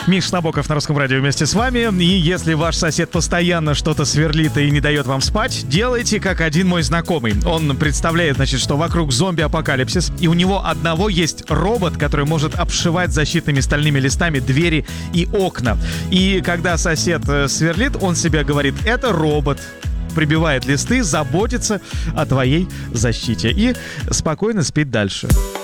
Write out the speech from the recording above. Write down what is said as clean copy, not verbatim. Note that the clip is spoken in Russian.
Миш Набоков на Русском радио вместе с вами. И если ваш сосед постоянно что-то сверлит и не дает вам спать, делайте как один мой знакомый. Он представляет, значит, что вокруг зомби-апокалипсис, и у него одного есть робот, который может обшивать защитными стальными листами двери и окна. И когда сосед сверлит, он себе говорит: это робот. Прибивает листы, заботится о твоей защите и спокойно спит дальше.